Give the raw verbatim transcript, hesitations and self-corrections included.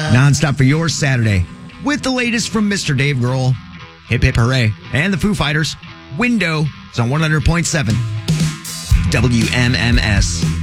nonstop for your Saturday with the latest from Mister Dave Grohl, Hip Hip Hooray, and the Foo Fighters. Window is on one hundred point seven W M M S.